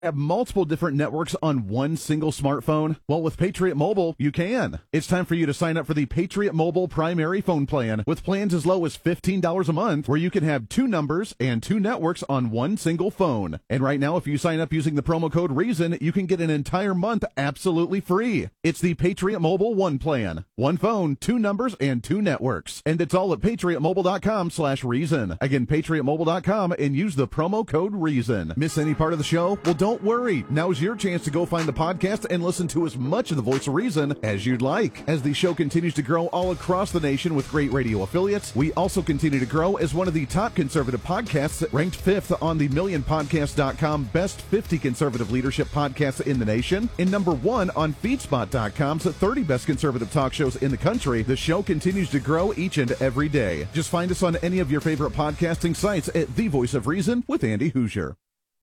Have multiple different networks on one single smartphone? Well, with Patriot Mobile, you can. It's time for you to sign up for the Patriot Mobile primary phone plan with plans as low as $15 a month, where you can have 2 numbers and 2 networks on one single phone. And right now, if you sign up using the promo code REASON, you can get an entire month absolutely free. It's the Patriot Mobile One plan. 1 phone, 2 numbers, and 2 networks. And it's all at patriotmobile.com/reason. Again, patriotmobile.com, and use the promo code REASON. Miss any part of the show? Well, don't worry. Now's your chance to go find the podcast and listen to as much of the Voice of Reason as you'd like. As the show continues to grow all across the nation with great radio affiliates, we also continue to grow as one of the top conservative podcasts, ranked 5th on the MillionPodcast.com Best 50 Conservative Leadership Podcasts in the nation, and number 1 on FeedSpot.com's 30 Best Conservative Talk Shows in the country. The show continues to grow each and every day. Just find us on any of your favorite podcasting sites at The Voice of Reason with Andy Hoosier.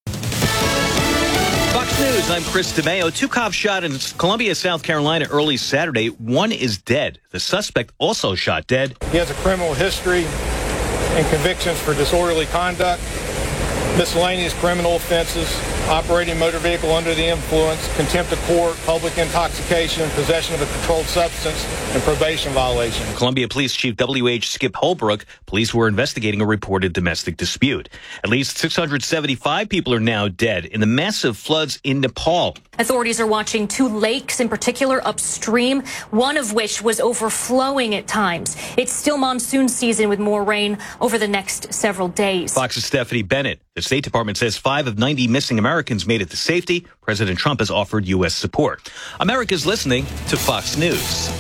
Fox News, I'm Chris DeMeo. 2 cops shot in Columbia, South Carolina early Saturday. 1 is dead. The suspect also shot dead. He has a criminal history and convictions for disorderly conduct, miscellaneous criminal offenses, operating motor vehicle under the influence, contempt of court, public intoxication, possession of a controlled substance, and probation violation. Columbia Police Chief W.H. Skip Holbrook, police were investigating a reported domestic dispute. At least 675 people are now dead in the massive floods in Nepal. Authorities are watching 2 lakes in particular upstream, one of which was overflowing at times. It's still monsoon season with more rain over the next several days. Fox's Stephanie Bennett. The State Department says 5 of 90 missing Americans made it to safety. President Trump has offered U.S. support. America's listening to Fox News.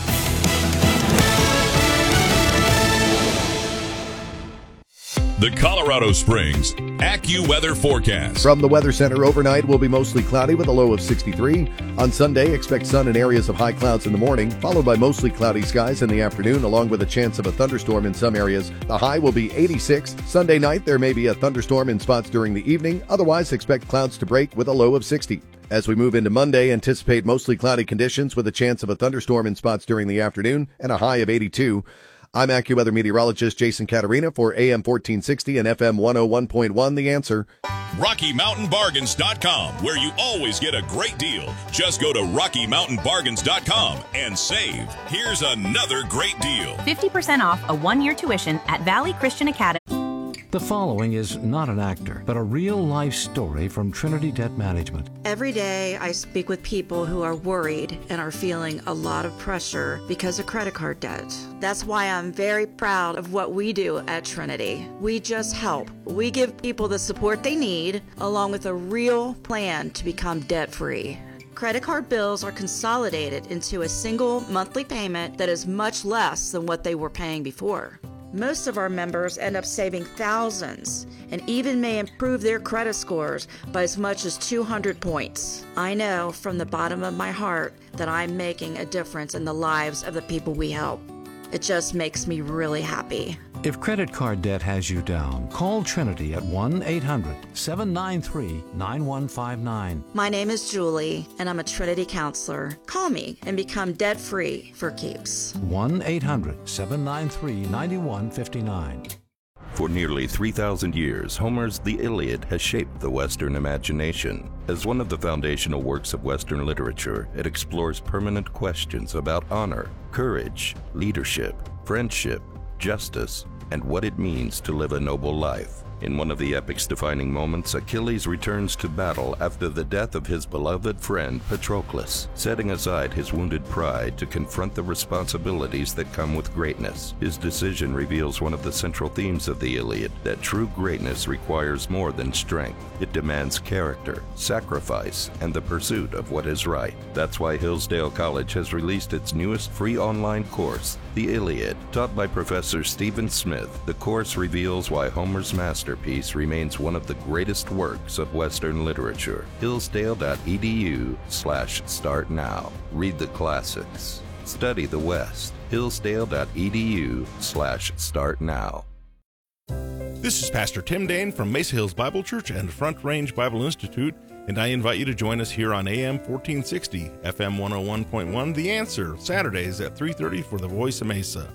The Colorado Springs AccuWeather forecast. From the Weather Center, overnight will be mostly cloudy with a low of 63. On Sunday, expect sun in areas of high clouds in the morning, followed by mostly cloudy skies in the afternoon, along with a chance of a thunderstorm in some areas. The high will be 86. Sunday night, there may be a thunderstorm in spots during the evening. Otherwise, expect clouds to break with a low of 60. As we move into Monday, anticipate mostly cloudy conditions with a chance of a thunderstorm in spots during the afternoon and a high of 82. I'm AccuWeather meteorologist Jason Caterina for AM 1460 and FM 101.1 The Answer. RockyMountainBargains.com, where you always get a great deal. Just go to RockyMountainBargains.com and save. Here's another great deal. 50% off a 1-year tuition at Valley Christian Academy. The following is not an actor, but a real-life story from Trinity Debt Management. Every day I speak with people who are worried and are feeling a lot of pressure because of credit card debt. That's why I'm very proud of what we do at Trinity. We just help. We give people the support they need, along with a real plan to become debt-free. Credit card bills are consolidated into a single monthly payment that is much less than what they were paying before. Most of our members end up saving thousands and even may improve their credit scores by as much as 200 points. I know from the bottom of my heart that I'm making a difference in the lives of the people we help. It just makes me really happy. If credit card debt has you down, call Trinity at 1-800-793-9159. My name is Julie, and I'm a Trinity counselor. Call me and become debt-free for keeps. 1-800-793-9159. For nearly 3,000 years, Homer's The Iliad has shaped the Western imagination. As one of the foundational works of Western literature, it explores permanent questions about honor, courage, leadership, friendship, justice, and what it means to live a noble life. In one of the epic's defining moments, Achilles returns to battle after the death of his beloved friend Patroclus, setting aside his wounded pride to confront the responsibilities that come with greatness. His decision reveals one of the central themes of the Iliad, that true greatness requires more than strength. It demands character, sacrifice, and the pursuit of what is right. That's why Hillsdale College has released its newest free online course, The Iliad. Taught by Professor Stephen Smith, the course reveals why Homer's masterpiece remains one of the greatest works of Western literature. Hillsdale.edu/start now. Read the classics. Study the West. Hillsdale.edu/start now. This is Pastor Tim Dane from Mesa Hills Bible Church and Front Range Bible Institute, and I invite you to join us here on AM 1460, FM 101.1 The Answer, Saturdays at 3:30 for the Voice of Mesa.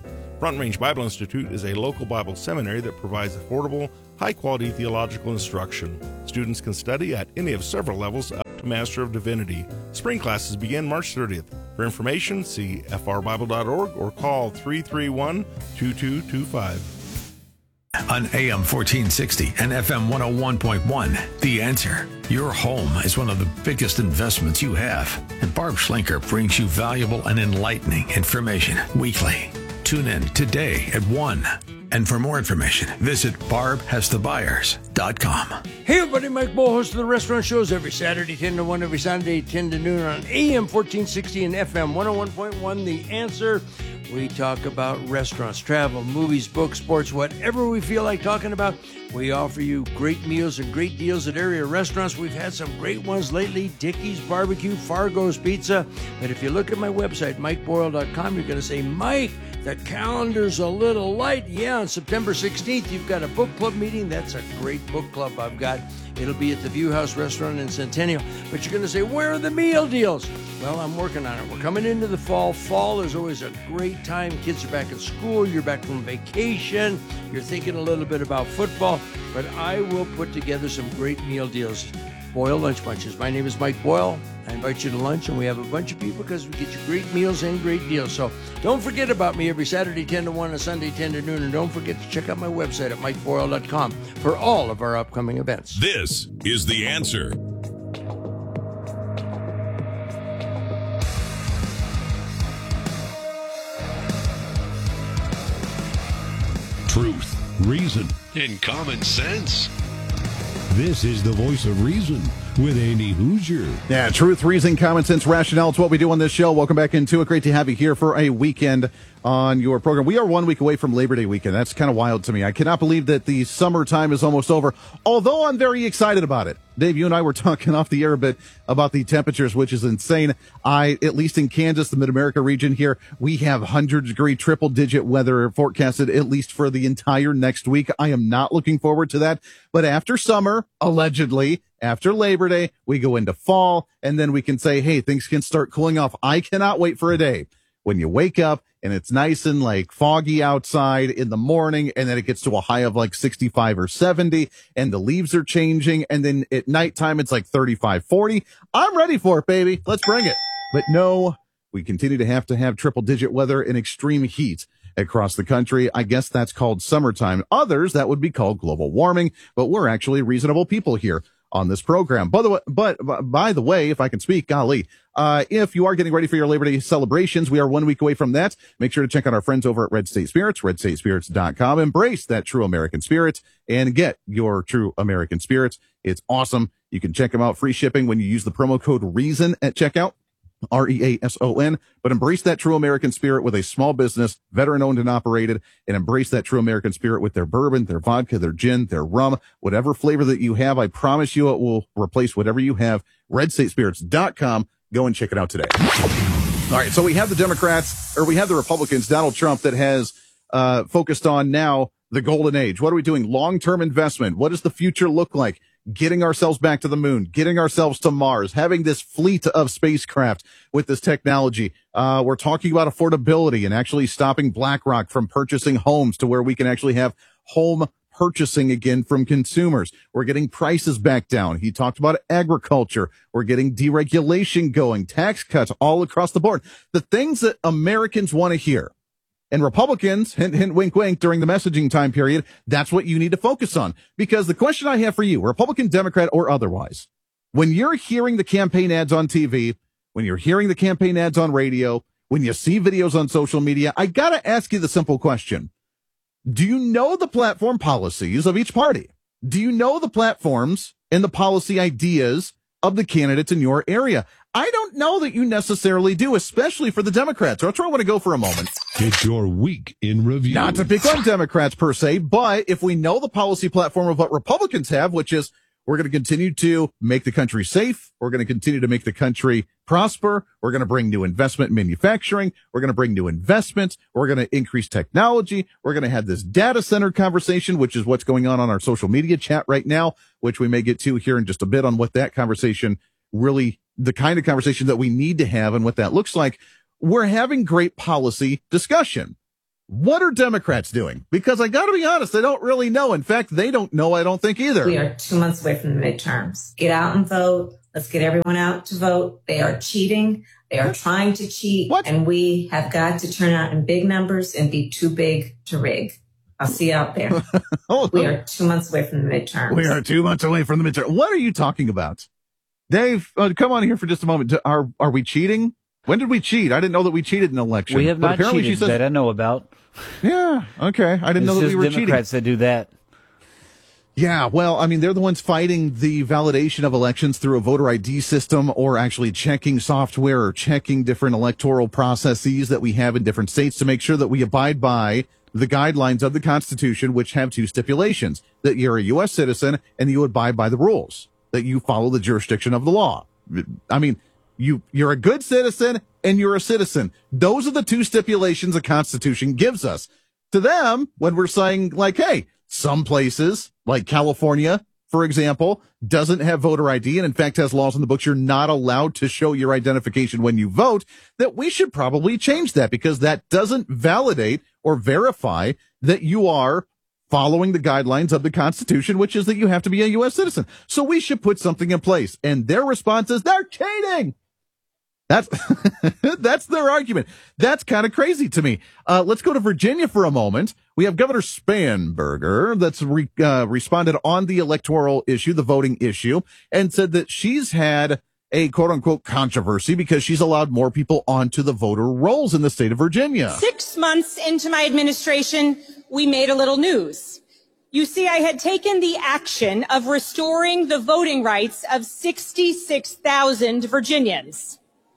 Front Range Bible Institute is a local Bible seminary that provides affordable, high-quality theological instruction. Students can study at any of several levels up to Master of Divinity. Spring classes begin March 30th. For information, see frbible.org or call 331-2225. On AM 1460 and FM 101.1, The Answer. Your home is one of the biggest investments you have. And Barb Schlenker brings you valuable and enlightening information weekly. Tune in today at 1. And for more information, visit barbhasthebuyers.com. Hey everybody, Mike Boyle, host of the Restaurant Shows every Saturday 10 to 1, every Sunday 10 to noon on AM 1460 and FM 101.1, The Answer. We talk about restaurants, travel, movies, books, sports, whatever we feel like talking about. We offer you great meals and great deals at area restaurants. We've had some great ones lately, Dickey's Barbecue, Fargo's Pizza. But if you look at my website, MikeBoyle.com, you're going to say, Mike, the calendar's a little light. Yeah, on September 16th, you've got a book club meeting. That's a great book club I've got. It'll be at the View House Restaurant in Centennial. But you're going to say, where are the meal deals? Well, I'm working on it. We're coming into the fall. Fall is always a great time. Kids are back at school. You're back from vacation. You're thinking a little bit about football. But I will put together some great meal deals. Boyle Lunch Bunches. My name is Mike Boyle. I invite you to lunch, and we have a bunch of people because we get you great meals and great deals. So don't forget about me every Saturday 10 to 1 and Sunday 10 to noon. And don't forget to check out my website at MikeBoyle.com for all of our upcoming events. This is The Answer. Truth, reason, and common sense. This is the voice of reason with Andy Hoosier. Yeah, truth, reason, common sense, rationale. It's what we do on this show. Welcome back into it. Great to have you here for a weekend on your program. We are 1 week away from Labor Day weekend. That's kind of wild to me. I cannot believe that the summertime is almost over, although I'm very excited about it. Dave, you and I were talking off the air a bit about the temperatures, which is insane. At least in Kansas, the Mid-America region here, we have 100-degree triple-digit weather forecasted at least for the entire next week. I am not looking forward to that. But after summer, allegedly, after Labor Day, we go into fall, and then we can say, hey, things can start cooling off. I cannot wait for a day when you wake up and it's nice and like foggy outside in the morning, and then it gets to a high of like 65 or 70, and the leaves are changing, and then at nighttime it's like 35, 40. I'm ready for it, baby. Let's bring it. But no, we continue to have triple-digit weather and extreme heat across the country. I guess that's called summertime. Others, that would be called global warming, but we're actually reasonable people here on this program. By the way, if I can speak, golly, if you are getting ready for your Labor Day celebrations, we are 1 week away from that. Make sure to check out our friends over at Red State Spirits, redstatespirits.com. Embrace that true American spirit and get your true American spirits. It's awesome. You can check them out. Free shipping when you use the promo code REASON at checkout. REASON, but embrace that true American spirit with a small business, veteran owned and operated, and embrace that true American spirit with their bourbon, their vodka, their gin, their rum, whatever flavor that you have. I promise you it will replace whatever you have. RedStateSpirits.com. Go and check it out today. All right. So we have the Republicans, Donald Trump, that has focused on now the golden age. What are we doing? Long-term investment. What does the future look like? Getting ourselves back to the moon, getting ourselves to Mars, having this fleet of spacecraft with this technology. We're talking about affordability and actually stopping BlackRock from purchasing homes to where we can actually have home purchasing again from consumers. We're getting prices back down. He talked about agriculture. We're getting deregulation going, tax cuts all across the board. The things that Americans want to hear. And Republicans, hint, hint, wink, wink, during the messaging time period, that's what you need to focus on. Because the question I have for you, Republican, Democrat, or otherwise, when you're hearing the campaign ads on TV, when you're hearing the campaign ads on radio, when you see videos on social media, I got to ask you the simple question. Do you know the platform policies of each party? Do you know the platforms and the policy ideas of the candidates in your area? I don't know that you necessarily do, especially for the Democrats. That's where I want to go for a moment. It's your week in review. Not to pick on Democrats per se, but if we know the policy platform of what Republicans have, which is we're going to continue to make the country safe, we're going to continue to make the country prosper, we're going to bring new investment in manufacturing, we're going to bring new investments, we're going to increase technology, we're going to have this data center conversation, which is what's going on our social media chat right now, which we may get to here in just a bit on what that conversation really, the kind of conversation that we need to have and what that looks like. We're having great policy discussion. What are Democrats doing? Because I got to be honest, I don't really know. In fact, they don't know, I don't think either. We are 2 months away from the midterms. Get out and vote. Let's get everyone out to vote. They are cheating. They are trying to cheat. What? And we have got to turn out in big numbers and be too big to rig. I'll see you out there. We are 2 months away from the midterms. We are 2 months away from the midterm. What are you talking about? Dave, come on here for just a moment. Are we cheating? When did we cheat? I didn't know that we cheated in an election. We have not cheated that I know about. Yeah, okay. I didn't know that we were cheating. Democrats that do that. Yeah, well, I mean, they're the ones fighting the validation of elections through a voter ID system or actually checking software or checking different electoral processes that we have in different states to make sure that we abide by the guidelines of the Constitution, which have two stipulations, that you're a U.S. citizen and you abide by the rules, that you follow the jurisdiction of the law. I mean, you're a good citizen and you're a citizen. Those are the two stipulations the Constitution gives us. To them, when we're saying, like, hey, some places, like California, for example, doesn't have voter ID and in fact has laws in the books you're not allowed to show your identification when you vote, that we should probably change that because that doesn't validate or verify that you are following the guidelines of the Constitution, which is that you have to be a U.S. citizen. So we should put something in place. And their response is they're cheating. That's their argument. That's kind of crazy to me. Let's go to Virginia for a moment. We have Governor Spanberger that's responded on the electoral issue, the voting issue, and said that she's had a quote-unquote controversy because she's allowed more people onto the voter rolls in the state of Virginia. 6 months into my administration, we made a little news. You see, I had taken the action of restoring the voting rights of 66,000 Virginians.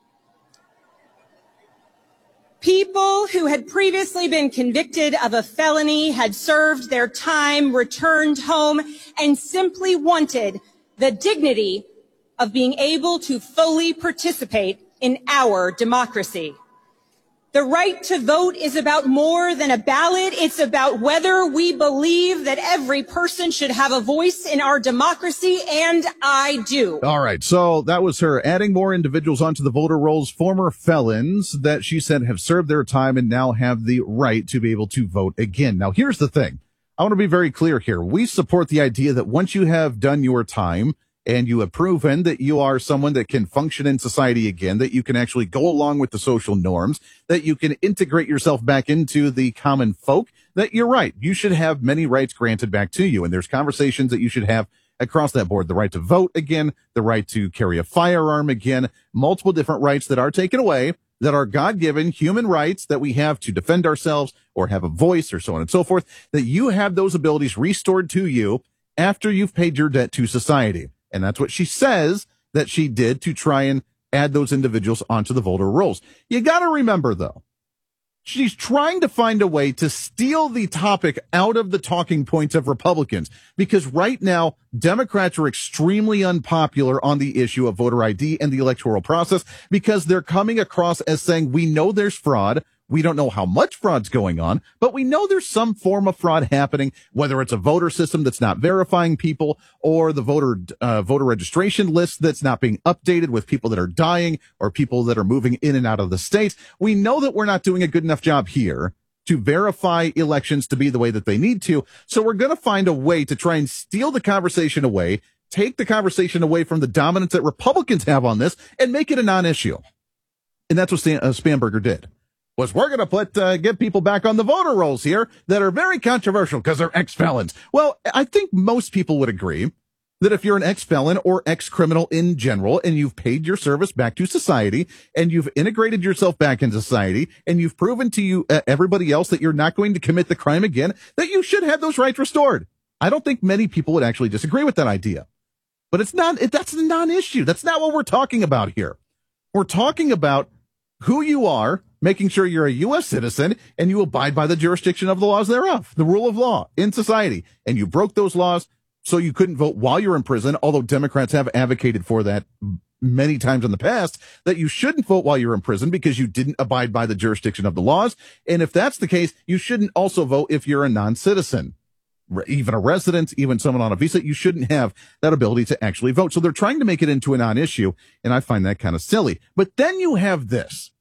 People who had previously been convicted of a felony, had served their time, returned home, and simply wanted the dignity of being able to fully participate in our democracy. The right to vote is about more than a ballot. It's about whether we believe that every person should have a voice in our democracy, and I do. All right, so that was her adding more individuals onto the voter rolls, former felons that she said have served their time and now have the right to be able to vote again. Now, here's the thing. I want to be very clear here. We support the idea that once you have done your time, and you have proven that you are someone that can function in society again, that you can actually go along with the social norms, that you can integrate yourself back into the common folk, that you're right. You should have many rights granted back to you. And there's conversations that you should have across that board. The right to vote again, the right to carry a firearm again, multiple different rights that are taken away, that are God-given human rights that we have to defend ourselves or have a voice or so on and so forth, that you have those abilities restored to you after you've paid your debt to society. And that's what she says that she did to try and add those individuals onto the voter rolls. You got to remember, though, she's trying to find a way to steal the topic out of the talking points of Republicans, because right now, Democrats are extremely unpopular on the issue of voter ID and the electoral process because they're coming across as saying, we know there's fraud. We don't know how much fraud's going on, but we know there's some form of fraud happening, whether it's a voter system that's not verifying people or the voter registration list that's not being updated with people that are dying or people that are moving in and out of the state. We know that we're not doing a good enough job here to verify elections to be the way that they need to. So we're going to find a way to try and steal the conversation away, take the conversation away from the dominance that Republicans have on this and make it a non-issue. And that's what Spanberger did. Was we're going to get people back on the voter rolls here that are very controversial because they're ex-felons. Well, I think most people would agree that if you're an ex-felon or ex-criminal in general and you've paid your service back to society and you've integrated yourself back in society and you've proven to everybody else that you're not going to commit the crime again, that you should have those rights restored. I don't think many people would actually disagree with that idea. But that's a non-issue. That's not what we're talking about here. We're talking about who you are, making sure you're a U.S. citizen and you abide by the jurisdiction of the laws thereof, the rule of law in society. And you broke those laws, so you couldn't vote while you're in prison, although Democrats have advocated for that many times in the past, that you shouldn't vote while you're in prison because you didn't abide by the jurisdiction of the laws. And if that's the case, you shouldn't also vote if you're a non-citizen. Even a resident, even someone on a visa, you shouldn't have that ability to actually vote. So they're trying to make it into a non-issue, and I find that kind of silly. But then you have this.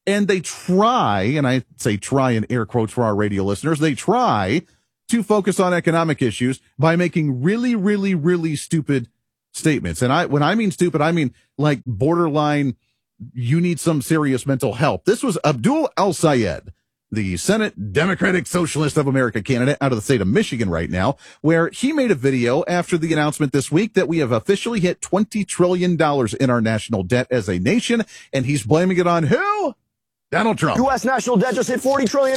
And they try, and I say try in air quotes for our radio listeners, they try to focus on economic issues by making really, really, really stupid statements. And when I mean stupid, I mean like borderline, you need some serious mental help. This was Abdul El-Sayed, the Senate Democratic Socialist of America candidate out of the state of Michigan right now, where he made a video after the announcement this week that we have officially hit $20 trillion in our national debt as a nation. And he's blaming it on who? Donald Trump. U.S. national debt just hit $40 trillion.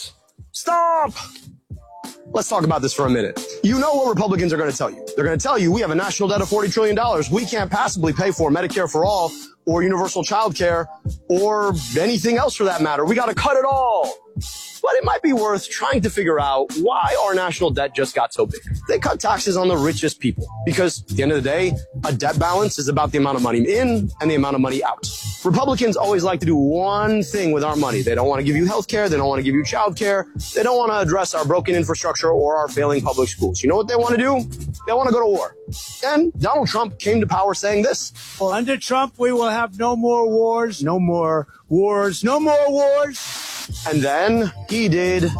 Stop. Let's talk about this for a minute. You know what Republicans are going to tell you. They're going to tell you we have a national debt of $40 trillion. We can't possibly pay for Medicare for all or universal child care or anything else for that matter. We got to cut it all. But it might be worth trying to figure out why our national debt just got so big. They cut taxes on the richest people because at the end of the day, a debt balance is about the amount of money in and the amount of money out. Republicans always like to do one thing with our money. They don't want to give you health care. They don't want to give you child care. They don't want to address our broken infrastructure or our failing public schools. You know what they want to do? They want to go to war. And Donald Trump came to power saying this. Well, under Trump, we will have no more wars, no more wars, no more wars. And then he did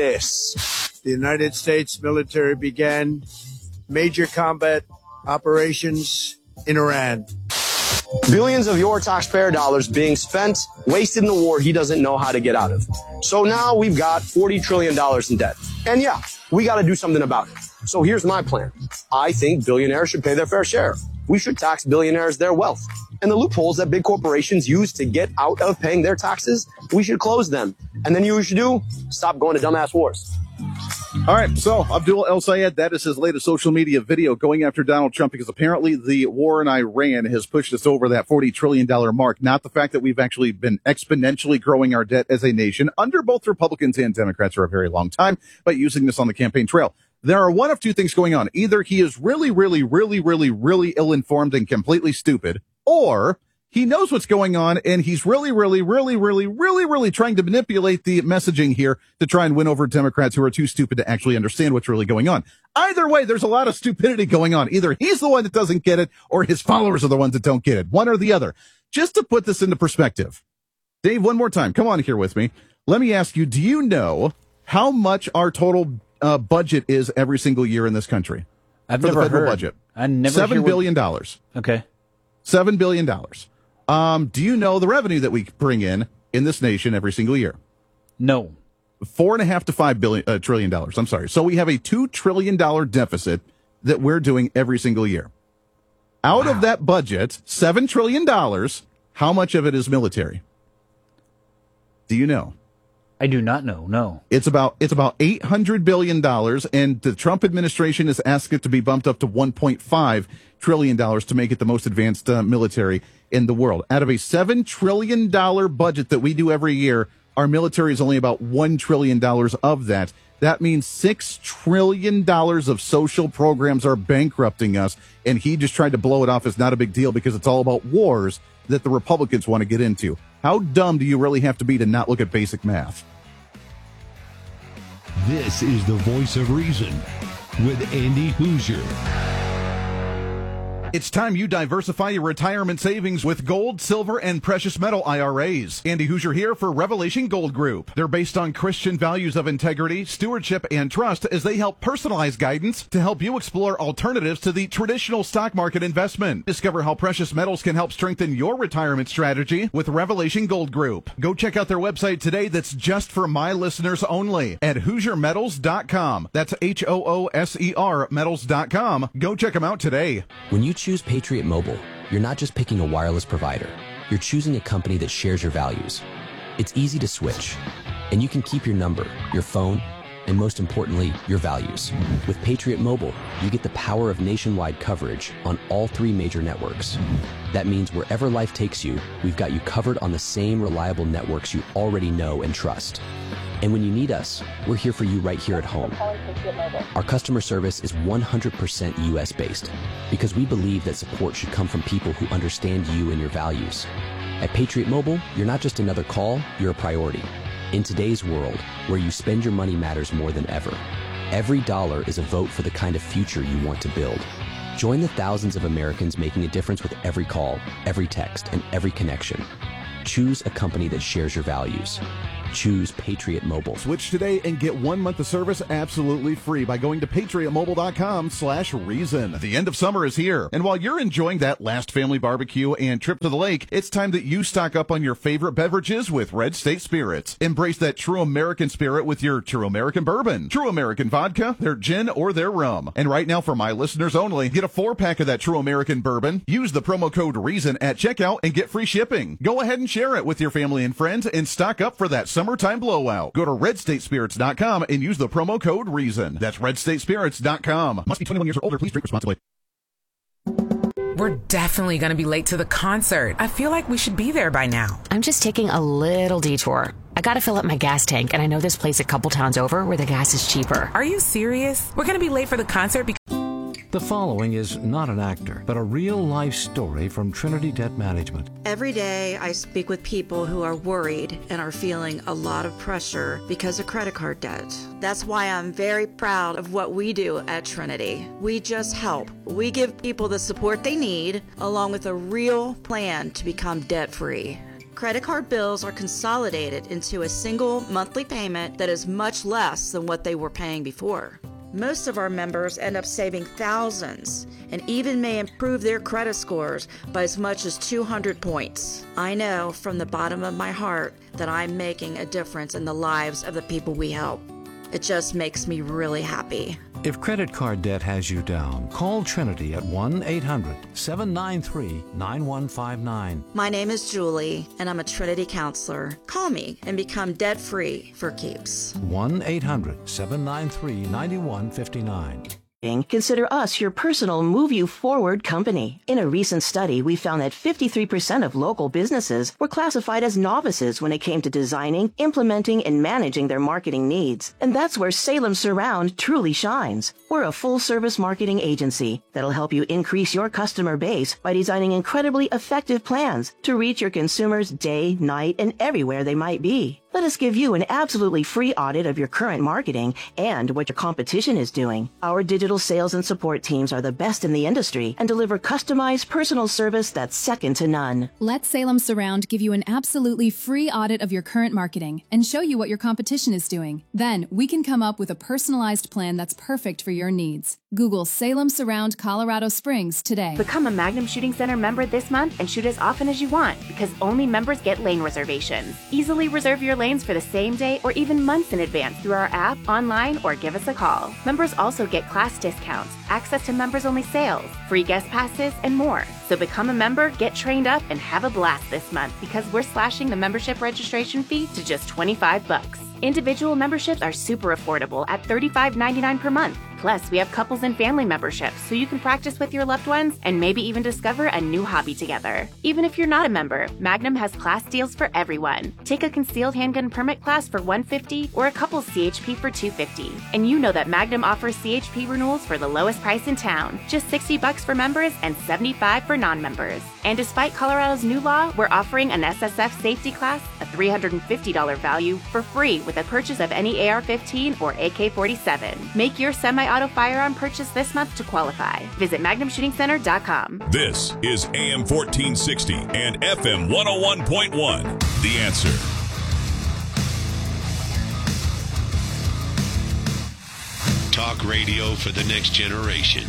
this. The United States military began major combat operations in Iran. Billions of your taxpayer dollars being spent, wasted in a war he doesn't know how to get out of. So now we've got $40 trillion in debt. And yeah, we got to do something about it. So here's my plan. I think billionaires should pay their fair share. We should tax billionaires their wealth. And the loopholes that big corporations use to get out of paying their taxes, we should close them. And then you know what you should do? Stop going to dumbass wars. All right, so Abdul El-Sayed, that is his latest social media video going after Donald Trump because apparently the war in Iran has pushed us over that $40 trillion mark, not the fact that we've actually been exponentially growing our debt as a nation under both Republicans and Democrats for a very long time, but using this on the campaign trail. There are one of two things going on. Either he is really, really, really, really, really ill-informed and completely stupid, or he knows what's going on and he's really, really, really, really, really, really trying to manipulate the messaging here to try and win over Democrats who are too stupid to actually understand what's really going on. Either way, there's a lot of stupidity going on. Either he's the one that doesn't get it or his followers are the ones that don't get it. One or the other. Just to put this into perspective. Dave, one more time. Come on here with me. Let me ask you, do you know how much our total budget is every single year in this country? I've never heard. Budget. I never $7 billion. Okay. $7 billion. Do you know the revenue that we bring in this nation every single year? No. $4.5 to $5 trillion. I'm sorry. So we have a $2 trillion deficit that we're doing every single year. Out of that budget, $7 trillion, how much of it is military? Do you know? I do not know. No. It's about $800 billion, and the Trump administration has asked it to be bumped up to $1.5 trillion to make it the most advanced military in the world. Out of a $7 trillion budget that we do every year, our military is only about $1 trillion of that. That means $6 trillion of social programs are bankrupting us, and he just tried to blow it off as not a big deal because it's all about wars that the Republicans want to get into. How dumb do you really have to be to not look at basic math? This is the Voice of Reason with Andy Hoosier. It's time you diversify your retirement savings with gold, silver, and precious metal IRAs. Andy Hoosier here for Revelation Gold Group. They're based on Christian values of integrity, stewardship, and trust as they help personalize guidance to help you explore alternatives to the traditional stock market investment. Discover how precious metals can help strengthen your retirement strategy with Revelation Gold Group. Go check out their website today that's just for my listeners only at HoosierMetals.com. That's HOOSER Metals.com. Go check them out today. When you choose Patriot Mobile, you're not just picking a wireless provider. You're choosing a company that shares your values. It's easy to switch, and you can keep your number, your phone, and most importantly, your values. With Patriot Mobile, you get the power of nationwide coverage on all 3 major networks. That means wherever life takes you, we've got you covered on the same reliable networks you already know and trust. And when you need us, we're here for you right here at home. Our customer service is 100% U.S. based because we believe that support should come from people who understand you and your values. At Patriot Mobile, you're not just another call, you're a priority. In today's world, where you spend your money matters more than ever, every dollar is a vote for the kind of future you want to build. Join the thousands of Americans making a difference with every call, every text, and every connection. Choose a company that shares your values. Choose Patriot Mobile. Switch today and get 1 month of service absolutely free by going to patriotmobile.com/reason. The end of summer is here, and while you're enjoying that last family barbecue and trip to the lake, it's time that you stock up on your favorite beverages with Red State Spirits. Embrace that true American spirit with your True American Bourbon, True American Vodka, their gin, or their rum. And right now, for my listeners only, get a 4-pack of that True American Bourbon. Use the promo code REASON at checkout and get free shipping. Go ahead and share it with your family and friends and stock up for that summertime blowout. Go to redstatespirits.com and use the promo code REASON. That's redstatespirits.com. Must be 21 years or older. Please drink responsibly. We're definitely going to be late to the concert. I feel like we should be there by now. I'm just taking a little detour. I gotta fill up my gas tank, and I know this place a couple towns over where the gas is cheaper. Are you serious? We're going to be late for the concert because... The following is not an actor, but a real-life story from Trinity Debt Management. Every day I speak with people who are worried and are feeling a lot of pressure because of credit card debt. That's why I'm very proud of what we do at Trinity. We just help. We give people the support they need, along with a real plan to become debt-free. Credit card bills are consolidated into a single monthly payment that is much less than what they were paying before. Most of our members end up saving thousands and even may improve their credit scores by as much as 200 points. I know from the bottom of my heart that I'm making a difference in the lives of the people we help. It just makes me really happy. If credit card debt has you down, call Trinity at 1-800-793-9159. My name is Julie, and I'm a Trinity counselor. Call me and become debt-free for keeps. 1-800-793-9159. Consider us your personal Move You Forward company. In a recent study, we found that 53% of local businesses were classified as novices when it came to designing, implementing, and managing their marketing needs. And that's where Salem Surround truly shines. We're a full-service marketing agency that'll help you increase your customer base by designing incredibly effective plans to reach your consumers day, night, and everywhere they might be. Let us give you an absolutely free audit of your current marketing and what your competition is doing. Our digital sales and support teams are the best in the industry and deliver customized personal service that's second to none. Let Salem Surround give you an absolutely free audit of your current marketing and show you what your competition is doing. Then we can come up with a personalized plan that's perfect for your needs. Google Salem Surround Colorado Springs today. Become a Magnum Shooting Center member this month and shoot as often as you want because only members get lane reservations. Easily reserve your lanes for the same day or even months in advance through our app, online, or give us a call. Members also get class discounts, access to members-only sales, free guest passes, and more. So become a member, get trained up, and have a blast this month because we're slashing the membership registration fee to just $25. Individual memberships are super affordable at $35.99 per month. Plus, we have couples and family memberships, so you can practice with your loved ones and maybe even discover a new hobby together. Even if you're not a member, Magnum has class deals for everyone. Take a concealed handgun permit class for $150 or a couple's CHP for $250. And you know that Magnum offers CHP renewals for the lowest price in town, just $60 for members and $75 for non-members. And despite Colorado's new law, we're offering an SSF safety class, a $350 value, for free with a purchase of any AR-15 or AK-47. Make your semi-auto firearm purchase this month to qualify. Visit MagnumShootingCenter.com. This is AM 1460 and FM 101.1. The Answer. Talk radio for the next generation.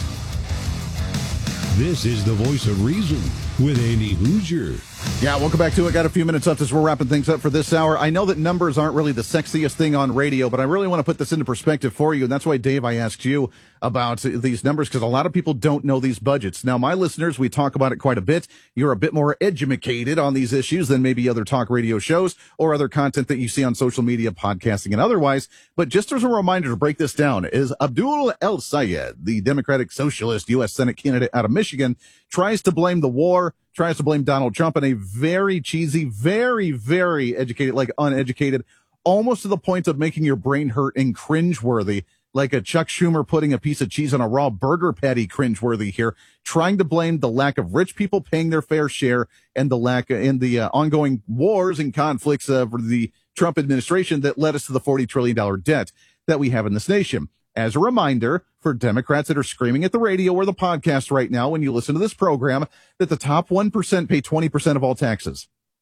This is the voice of reason with Andy Hoosier. Yeah, welcome back to it. Got a few minutes left as we're wrapping things up for this hour. I know that numbers aren't really the sexiest thing on radio, but I really want to put this into perspective for you. And that's why, Dave, I asked you about these numbers because a lot of people don't know these budgets. Now, my listeners, we talk about it quite a bit. You're a bit more educated on these issues than maybe other talk radio shows or other content that you see on social media, podcasting, and otherwise. But just as a reminder to break this down, is Abdul El-Sayed, the Democratic Socialist U.S. Senate candidate out of Michigan, tries to blame the war, tries to blame Donald Trump in a very cheesy, very, very educated, like uneducated, almost to the point of making your brain hurt and cringeworthy, like a Chuck Schumer putting a piece of cheese on a raw burger patty cringeworthy here, trying to blame the lack of rich people paying their fair share and the lack in the ongoing wars and conflicts of the Trump administration that led us to the $40 trillion debt that we have in this nation. As a reminder, for Democrats that are screaming at the radio or the podcast right now when you listen to this program, that the top 1% pay 20% of all taxes.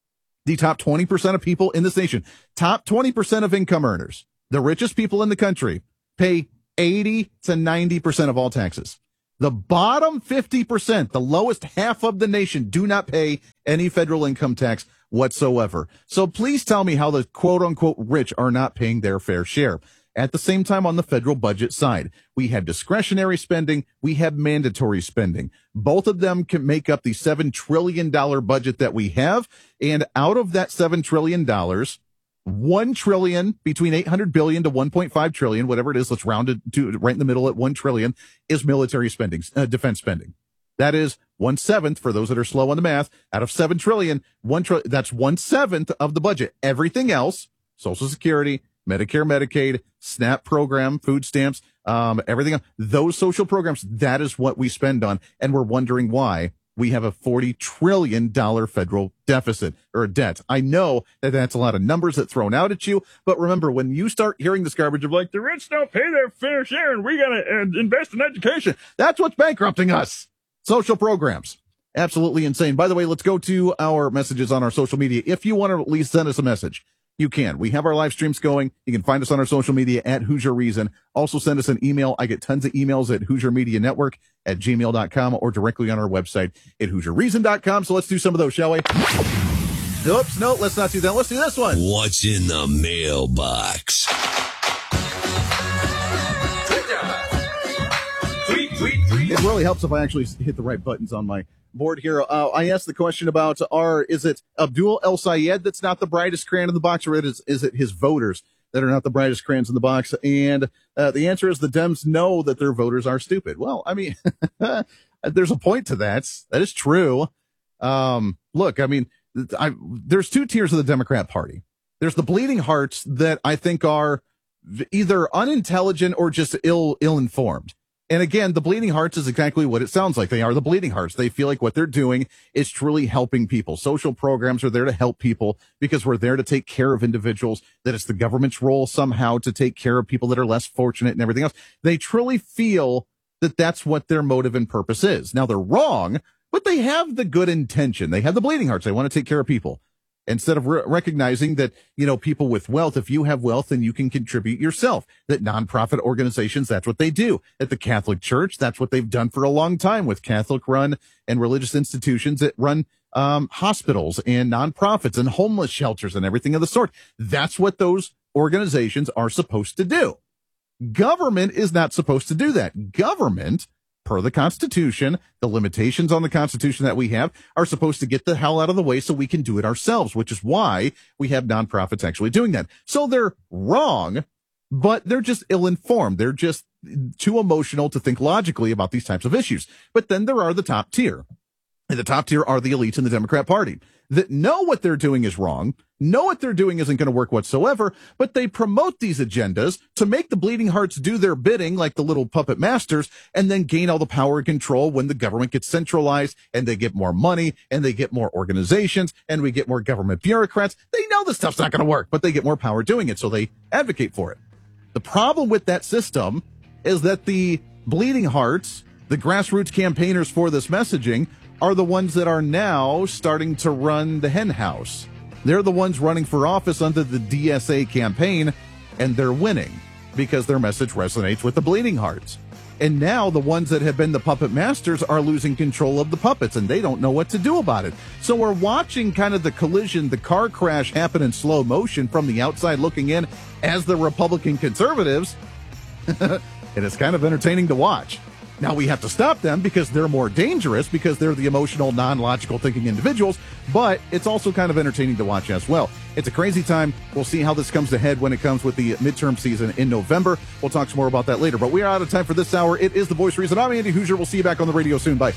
The top 20% of people in this nation, top 20% of income earners, the richest people in the country, pay 80 to 90% of all taxes. The bottom 50%, the lowest half of the nation, do not pay any federal income tax whatsoever. So please tell me how the quote-unquote rich are not paying their fair share. At the same time, on the federal budget side, we have discretionary spending, we have mandatory spending. Both of them can make up the $7 trillion budget that we have. And out of that $7 trillion, $1 trillion, between $800 billion to $1.5 trillion, whatever it is, let's round it to right in the middle at $1 trillion, is military spending, defense spending. That is 1/7, for those that are slow on the math, out of $7 trillion, that's 1/7 of the budget. Everything else, Social Security, Medicare, Medicaid, SNAP program, food stamps, everything else, those social programs, that is what we spend on. And we're wondering why we have a $40 trillion federal deficit or debt. I know that that's a lot of numbers that thrown out at you, but remember, when you start hearing this garbage of like, the rich don't pay their fair share and we got to invest in education, that's what's bankrupting us. Social programs. Absolutely insane. By the way, let's go to our messages on our social media. If you want to at least send us a message, you can. We have our live streams going. You can find us on our social media at Hoosier Reason. Also send us an email. I get tons of emails at HoosierMediaNetwork@gmail.com or directly on our website at HoosierReason.com. So let's do some of those, shall we? Oops, no, let's not do that. Let's do this one. What's in the mailbox? It really helps if I actually hit the right buttons on my board here. I asked the question about is it Abdul El Sayed that's not the brightest crayon in the box, or is it his voters that are not the brightest crayons in the box? And the answer is the Dems know that their voters are stupid. Well, I mean, there's a point to that. That is true. Look, I mean, there's two tiers of the Democrat Party. There's the bleeding hearts that I think are either unintelligent or just ill-informed. And again, the bleeding hearts is exactly what it sounds like. They are the bleeding hearts. They feel like what they're doing is truly helping people. Social programs are there to help people because we're there to take care of individuals, that it's the government's role somehow to take care of people that are less fortunate and everything else. They truly feel that that's what their motive and purpose is. Now, they're wrong, but they have the good intention. They have the bleeding hearts. They want to take care of people. Instead of recognizing that, you know, people with wealth, if you have wealth, then you can contribute yourself. That nonprofit organizations, that's what they do. At the Catholic Church, that's what they've done for a long time with Catholic run and religious institutions that run hospitals and nonprofits and homeless shelters and everything of the sort. That's what those organizations are supposed to do. Government is not supposed to do that. Government, per the Constitution, the limitations on the Constitution that we have, are supposed to get the hell out of the way so we can do it ourselves, which is why we have nonprofits actually doing that. So they're wrong, but they're just ill-informed. They're just too emotional to think logically about these types of issues. But then there are the top tier. And the top tier are the elites in the Democrat Party that know what they're doing is wrong, know what they're doing isn't going to work whatsoever, but they promote these agendas to make the bleeding hearts do their bidding like the little puppet masters, and then gain all the power and control when the government gets centralized and they get more money and they get more organizations and we get more government bureaucrats. They know this stuff's not going to work, but they get more power doing it, so they advocate for it. The problem with that system is that the bleeding hearts, the grassroots campaigners for this messaging, are the ones that are now starting to run the hen house. They're the ones running for office under the DSA campaign, and they're winning because their message resonates with the bleeding hearts. And now the ones that have been the puppet masters are losing control of the puppets, and they don't know what to do about it. So we're watching kind of the collision, the car crash happen in slow motion from the outside looking in as the Republican conservatives. And it's kind of entertaining to watch. Now, we have to stop them because they're more dangerous, because they're the emotional, non-logical thinking individuals, but it's also kind of entertaining to watch as well. It's a crazy time. We'll see how this comes to head when it comes with the midterm season in November. We'll talk some more about that later, but we are out of time for this hour. It is The Voice of Reason. I'm Andy Hoosier. We'll see you back on the radio soon. Bye.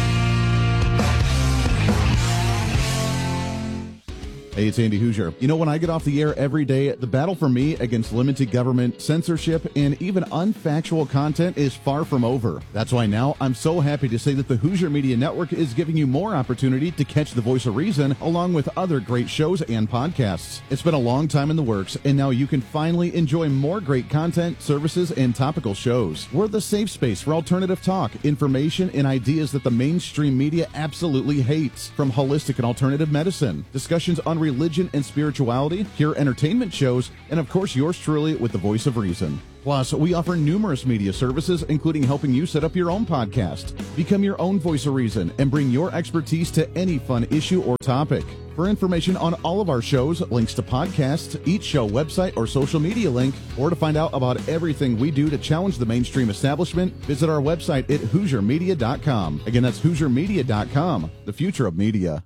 Hey, it's Andy Hoosier. You know, when I get off the air every day, the battle for me against limited government, censorship, and even unfactual content is far from over. That's why now I'm so happy to say that the Hoosier Media Network is giving you more opportunity to catch The Voice of Reason along with other great shows and podcasts. It's been a long time in the works, and now you can finally enjoy more great content, services, and topical shows. We're the safe space for alternative talk, information, and ideas that the mainstream media absolutely hates. From holistic and alternative medicine, discussions on religion and spirituality, hear entertainment shows, and of course yours truly with the voice of reason. Plus, we offer numerous media services, including helping you set up your own podcast. Become your own voice of reason and bring your expertise to any fun issue or topic. For information on all of our shows, links to podcasts, each show website or social media link, or to find out about everything we do to challenge the mainstream establishment, visit our website at HoosierMedia.com. Again, that's HoosierMedia.com, the future of media.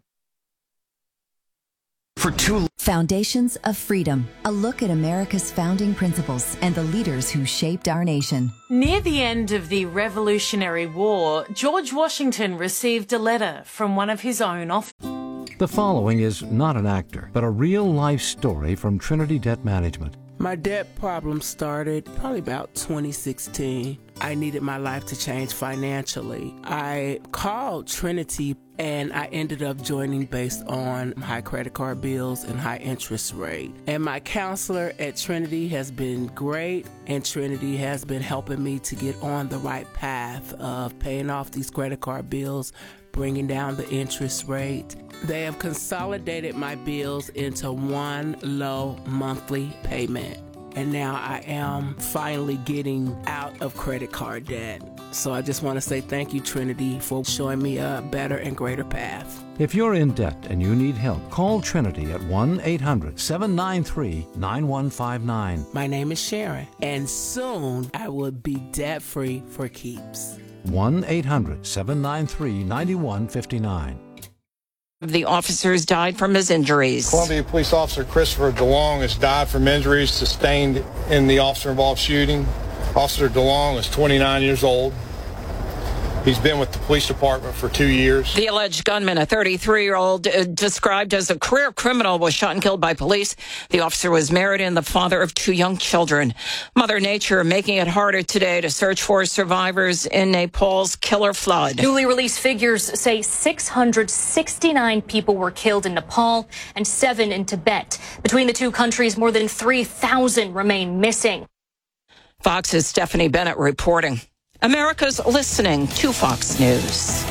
Foundations of Freedom, a look at America's founding principles and the leaders who shaped our nation. Near the end of the Revolutionary War, George Washington received a letter from one of his own officers. The following is not an actor, but a real-life story from Trinity Debt Management. My debt problem started probably about 2016. I needed my life to change financially. I called Trinity and I ended up joining based on high credit card bills and high interest rate. And my counselor at Trinity has been great, and Trinity has been helping me to get on the right path of paying off these credit card bills, bringing down the interest rate. They have consolidated my bills into one low monthly payment. And now I am finally getting out of credit card debt. So I just want to say thank you, Trinity, for showing me a better and greater path. If you're in debt and you need help, call Trinity at 1-800-793-9159. My name is Sharon, and soon I will be debt-free for keeps. 1-800-793-9159. The officers died from his injuries. Columbia Police Officer Christopher DeLong has died from injuries sustained in the officer-involved shooting. Officer DeLong is 29 years old. He's been with the police department for 2 years. The alleged gunman, a 33-year-old described as a career criminal, was shot and killed by police. The officer was married and the father of 2 young children. Mother Nature making it harder today to search for survivors in Nepal's killer flood. Newly released figures say 669 people were killed in Nepal and 7 in Tibet. Between the two countries, more than 3,000 remain missing. Fox's Stephanie Bennett reporting. America's listening to Fox News.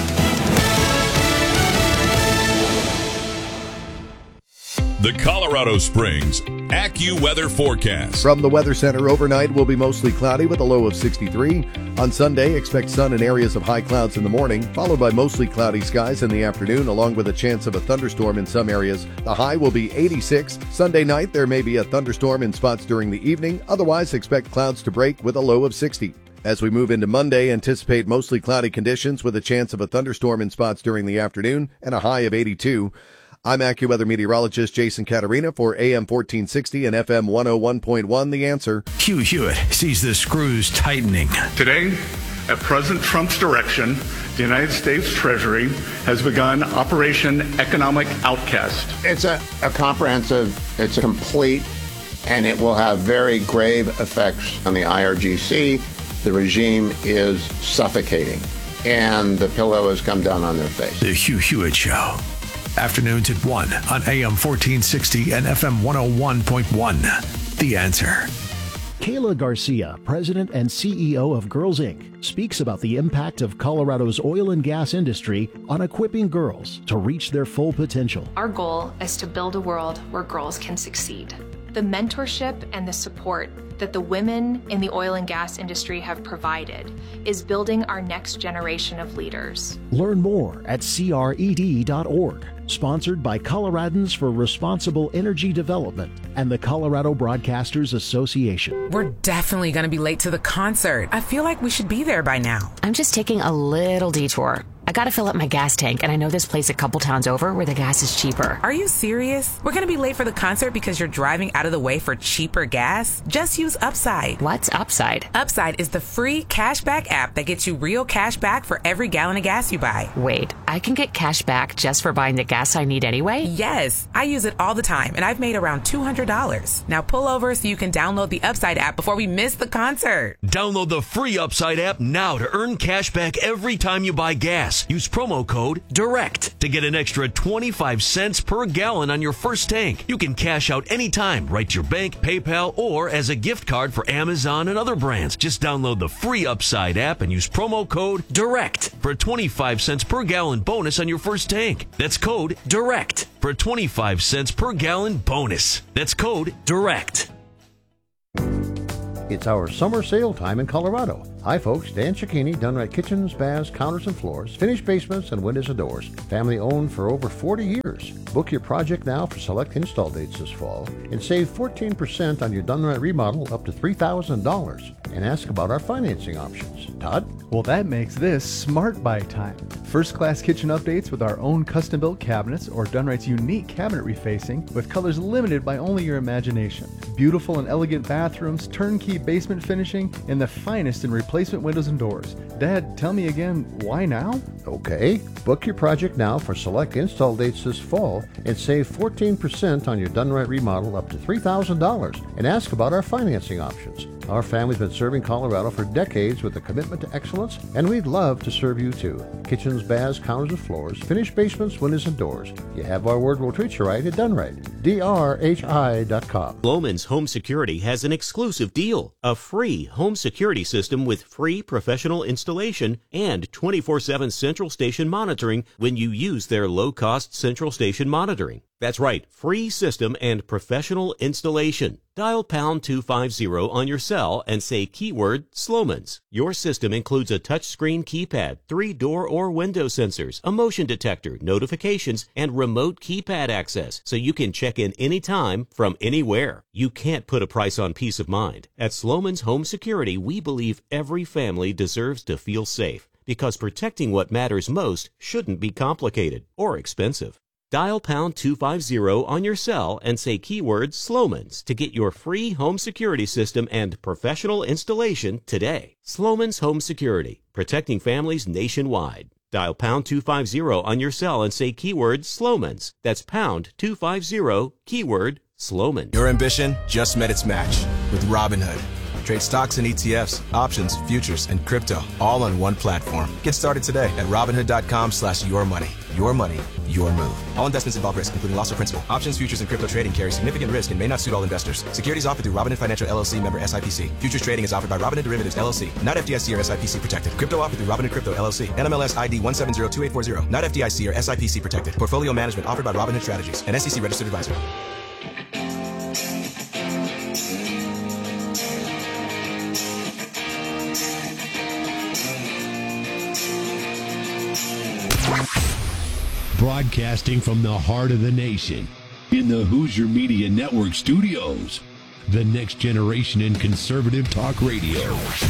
The Colorado Springs AccuWeather forecast. From the Weather Center, overnight will be mostly cloudy with a low of 63. On Sunday, expect sun and areas of high clouds in the morning, followed by mostly cloudy skies in the afternoon, along with a chance of a thunderstorm in some areas. The high will be 86. Sunday night, there may be a thunderstorm in spots during the evening. Otherwise, expect clouds to break with a low of 60. As we move into Monday, anticipate mostly cloudy conditions with a chance of a thunderstorm in spots during the afternoon and a high of 82. I'm AccuWeather meteorologist Jason Caterina for AM 1460 and FM 101.1 The Answer. Hugh Hewitt sees the screws tightening. Today, at President Trump's direction, the United States Treasury has begun Operation Economic Outcast. It's a comprehensive, it's a complete, and it will have very grave effects on the IRGC. The regime is suffocating, and the pillow has come down on their face. The Hugh Hewitt Show. Afternoons at 1 on AM 1460 and FM 101.1. The Answer. Kayla Garcia, President and CEO of Girls Inc., speaks about the impact of Colorado's oil and gas industry on equipping girls to reach their full potential. Our goal is to build a world where girls can succeed. The mentorship and the support that the women in the oil and gas industry have provided is building our next generation of leaders. Learn more at cred.org. Sponsored by Coloradans for Responsible Energy Development and the Colorado Broadcasters Association. We're definitely going to be late to the concert. I feel like we should be there by now. I'm just taking a little detour. I gotta fill up my gas tank, and I know this place a couple towns over where the gas is cheaper. Are you serious? We're gonna be late for the concert because you're driving out of the way for cheaper gas? Just use Upside. What's Upside? Upside is the free cashback app that gets you real cash back for every gallon of gas you buy. Wait, I can get cash back just for buying the gas I need anyway? Yes, I use it all the time, and I've made around $200. Now pull over so you can download the Upside app before we miss the concert. Download the free Upside app now to earn cash back every time you buy gas. Use promo code DIRECT to get an extra 25 cents per gallon on your first tank. You can cash out anytime, right to your bank, PayPal, or as a gift card for Amazon and other brands. Just download the free Upside app and use promo code DIRECT for a 25 cents per gallon gallon bonus on your first tank. That's code DIRECT for a 25 cents per gallon bonus. That's code DIRECT. It's our summer sale time in Colorado. Hi folks, Dan Cicchini, Dunright Kitchens, Baths, Counters and Floors, finished basements and windows and doors. Family owned for over 40 years. Book your project now for select install dates this fall and save 14% on your Dunright remodel up to $3,000. And ask about our financing options. Todd? Well, that makes this Smart Buy time. First-class kitchen updates with our own custom-built cabinets or Dunright's unique cabinet refacing with colors limited by only your imagination. Beautiful and elegant bathrooms, turnkey basement finishing, and the finest in replacement windows and doors. Dad, tell me again, why now? Okay. Book your project now for select install dates this fall and save 14% on your Dunright remodel up to $3,000. And ask about our financing options. Our family's been serving Colorado for decades with a commitment to excellence, and we'd love to serve you too. Kitchens, baths, counters and floors, finished basements, windows and doors. You have our word, we'll treat you right at Dunright. DRHI.com. Sloman's Home Security has an exclusive deal. A free home security system with free professional installation and 24/7 central station monitoring when you use their low-cost central station monitoring. That's right, free system and professional installation. Dial pound 250 on your cell and say keyword Sloman's. Your system includes a touchscreen keypad, 3 door or window sensors, a motion detector, notifications, and remote keypad access, so you can check in anytime from anywhere. You can't put a price on peace of mind. At Sloman's Home Security, we believe every family deserves to feel safe, because protecting what matters most shouldn't be complicated or expensive. Dial pound 250 on your cell and say keyword Sloman's to get your free home security system and professional installation today. Sloman's Home Security, protecting families nationwide. Dial pound 250 on your cell and say keyword Sloman's. That's pound 250, keyword Sloman. Your ambition just met its match with Robinhood. Trade stocks and ETFs, options, futures, and crypto all on one platform. Get started today at Robinhood.com/yourmoney. Your money, your move. All investments involve risk, including loss of principal. Options, futures, and crypto trading carry significant risk and may not suit all investors. Securities offered through Robinhood Financial LLC, member SIPC. Futures trading is offered by Robinhood Derivatives LLC, not FDIC or SIPC protected. Crypto offered through Robinhood Crypto LLC, NMLS ID 1702840, not FDIC or SIPC protected. Portfolio management offered by Robinhood Strategies, an SEC registered advisor. Broadcasting from the heart of the nation, in the Hoosier Media Network studios, the next generation in conservative talk radio.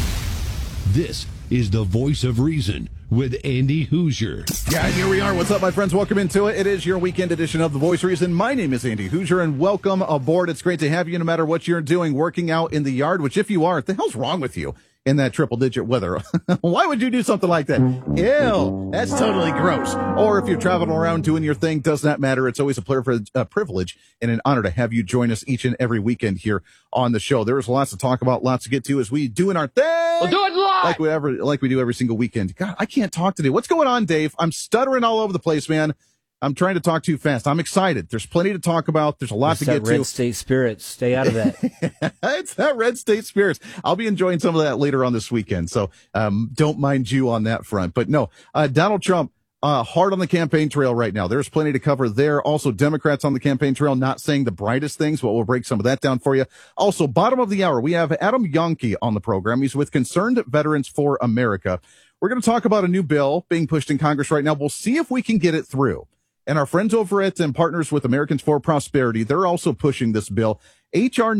This is the Voice of Reason with Andy Hoosier. Yeah, here we are. What's up, my friends? Welcome into it. It is your weekend edition of The Voice of Reason. My name is Andy Hoosier, and welcome aboard. It's great to have you no matter what you're doing, working out in the yard, which if you are, what the hell's wrong with you? In that triple-digit weather. Why would you do something like that? Ew, that's totally gross. Or if you're traveling around doing your thing, does not matter. It's always a privilege and an honor to have you join us each and every weekend here on the show. There's lots to talk about, lots to get to as we doing our thing. We'll do it live! Like we do every single weekend. God, I can't talk today. What's going on, Dave? I'm stuttering all over the place, man. I'm trying to talk too fast. I'm excited. There's plenty to talk about. There's a lot to get to. Red State Spirits. Stay out of that. It's that Red State Spirits. I'll be enjoying some of that later on this weekend. So don't mind you on that front. But no, Donald Trump, hard on the campaign trail right now. There's plenty to cover there. Also, Democrats on the campaign trail not saying the brightest things, but we'll break some of that down for you. Also, bottom of the hour, we have Adam Yonke on the program. He's with Concerned Veterans for America. We're going to talk about a new bill being pushed in Congress right now. We'll see if we can get it through. And our friends over at and partners with Americans for Prosperity, they're also pushing this bill, H.R.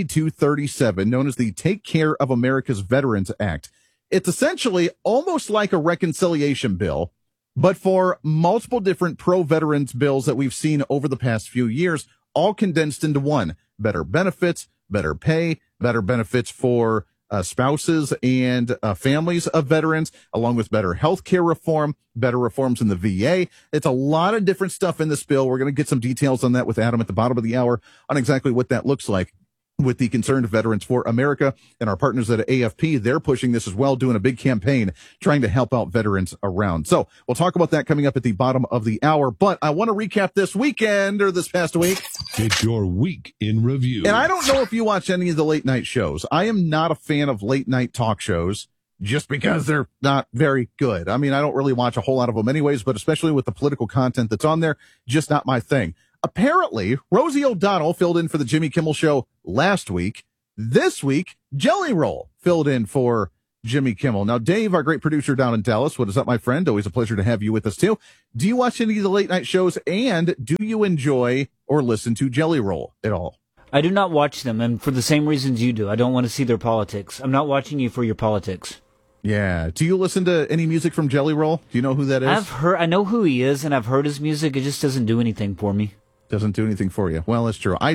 9237, known as the Take Care of America's Veterans Act. It's essentially almost like a reconciliation bill, but for multiple different pro-veterans bills that we've seen over the past few years, all condensed into one. Better benefits, better pay, better benefits for spouses and families of veterans, along with better health care reform, better reforms in the VA. It's a lot of different stuff in this bill. We're going to get some details on that with Adam at the bottom of the hour on exactly what that looks like with the Concerned Veterans for America and our partners at AFP. They're pushing this as well, doing a big campaign trying to help out veterans around. So we'll talk about that coming up at the bottom of the hour. But I want to recap this weekend or this past week. It's your week in review. And I don't know if you watch any of the late night shows. I am not a fan of late night talk shows. just because they're not very good. I mean, I don't really watch a whole lot of them anyways, but especially with the political content that's on there, just not my thing. Apparently, Rosie O'Donnell filled in for the Jimmy Kimmel Show last week. This week, Jelly Roll filled in for Jimmy Kimmel. Now, Dave, our great producer down in Dallas, what is up, my friend? Always a pleasure to have you with us, too. Do you watch any of the late night shows, and do you enjoy or listen to Jelly Roll at all? I do not watch them, and for the same reasons you do. I don't want to see their politics. I'm not watching you for your politics. Yeah. Do you listen to any music from Jelly Roll? Do you know who that is? I know who he is, and I've heard his music. It just doesn't do anything for me. Doesn't do anything for you. Well, that's true.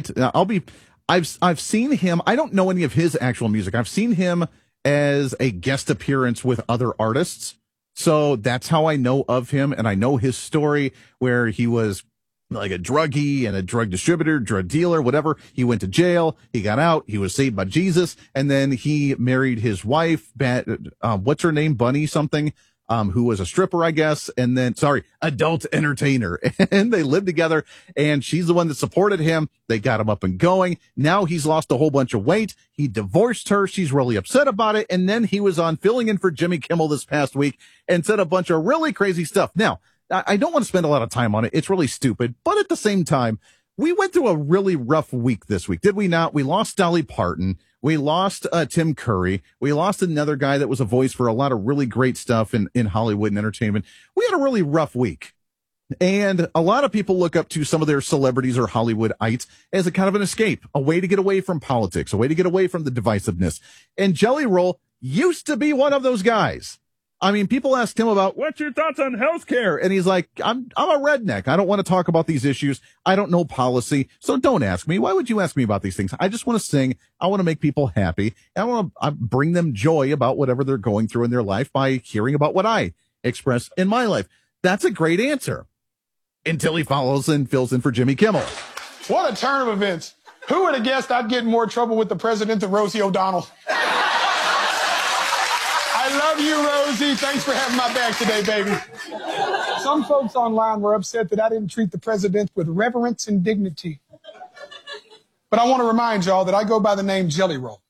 I've seen him. I don't know any of his actual music. I've seen him as a guest appearance with other artists. So that's how I know of him. And I know his story where he was like a druggie and a drug distributor, drug dealer, whatever. He went to jail. He got out. He was saved by Jesus. And then he married his wife, what's her name? Bunny something, who was a stripper, I guess. And then, adult entertainer. And they lived together, and she's the one that supported him. They got him up and going. Now he's lost a whole bunch of weight. He divorced her. She's really upset about it. And then he was on filling in for Jimmy Kimmel this past week and said a bunch of really crazy stuff. Now, I don't want to spend a lot of time on it. It's really stupid. But at the same time, we went through a really rough week this week, did we not? We lost Dolly Parton. We lost Tim Curry. We lost another guy that was a voice for a lot of really great stuff in Hollywood and entertainment. We had a really rough week. And a lot of people look up to some of their celebrities or Hollywoodites as a kind of an escape, a way to get away from politics, a way to get away from the divisiveness. And Jelly Roll used to be one of those guys. I mean, people asked him about, what's your thoughts on healthcare? And he's like, I'm a redneck. I don't want to talk about these issues. I don't know policy. So don't ask me. Why would you ask me about these things? I just want to sing. I want to make people happy. I want to bring them joy about whatever they're going through in their life by hearing about what I express in my life. That's a great answer. Until he follows and fills in for Jimmy Kimmel. What a turn of events. Who would have guessed I'd get in more trouble with the president than Rosie O'Donnell? I love you, Rosie. Thanks for having my back today, baby. Some folks online were upset that I didn't treat the president with reverence and dignity. But I want to remind y'all that I go by the name Jelly Roll.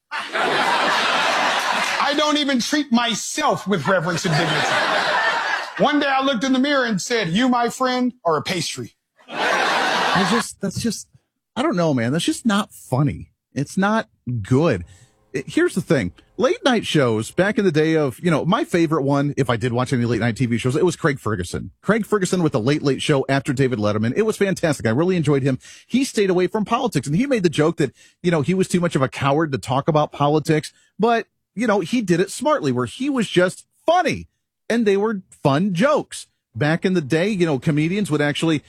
I don't even treat myself with reverence and dignity. One day I looked in the mirror and said, you, my friend, are a pastry. I don't know, man. That's just not funny. It's not good. Here's the thing. Late night shows back in the day of, my favorite one, if I did watch any late night TV shows, it was Craig Ferguson. Craig Ferguson with the Late Late Show after David Letterman. It was fantastic. I really enjoyed him. He stayed away from politics, and he made the joke that, he was too much of a coward to talk about politics. But, he did it smartly where he was just funny. And they were fun jokes. Back in the day, comedians would actually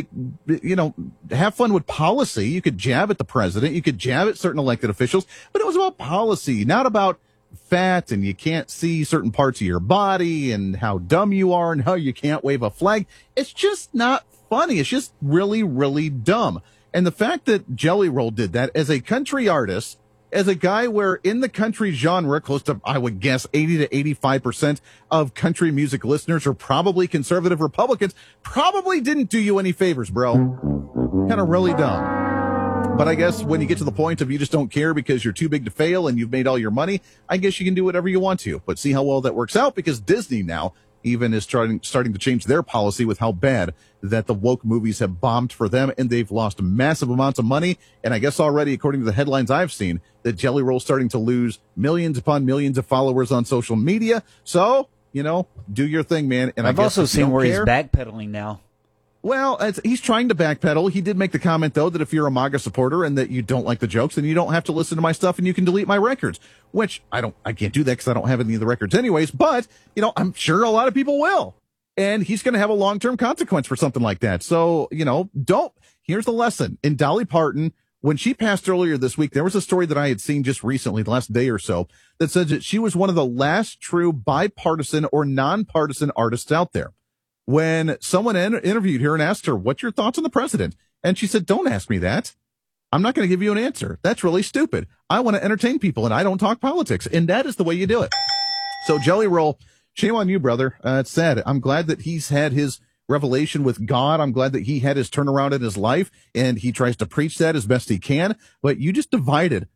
have fun with policy. You could jab at the president. You could jab at certain elected officials. But it was about policy, not about fat and you can't see certain parts of your body and how dumb you are and how you can't wave a flag. It's just not funny. It's just really, really dumb. And the fact that Jelly Roll did that as a country artist, as a guy where in the country genre, close to, I would guess, 80 to 85% of country music listeners are probably conservative Republicans, probably didn't do you any favors, bro. Kind of really dumb. But I guess when you get to the point of you just don't care because you're too big to fail and you've made all your money, I guess you can do whatever you want to. But see how well that works out, because Disney now even is starting to change their policy with how bad that the woke movies have bombed for them, and they've lost massive amounts of money. And I guess already, according to the headlines I've seen, that Jelly Roll's starting to lose millions upon millions of followers on social media. So, do your thing, man. And I've also seen where he's backpedaling now. Well, he's trying to backpedal. He did make the comment, though, that if you're a MAGA supporter and that you don't like the jokes, then you don't have to listen to my stuff and you can delete my records, which I can't do that because I don't have any of the records anyways. But, I'm sure a lot of people will. And he's going to have a long-term consequence for something like that. So, here's the lesson. In Dolly Parton, when she passed earlier this week, there was a story that I had seen just recently, the last day or so, that says that she was one of the last true bipartisan or nonpartisan artists out there. When someone interviewed her and asked her, what's your thoughts on the president? And she said, don't ask me that. I'm not going to give you an answer. That's really stupid. I want to entertain people and I don't talk politics. And that is the way you do it. So Jelly Roll, shame on you, brother. It's sad. I'm glad that he's had his revelation with God. I'm glad that he had his turnaround in his life and he tries to preach that as best he can. But you just divided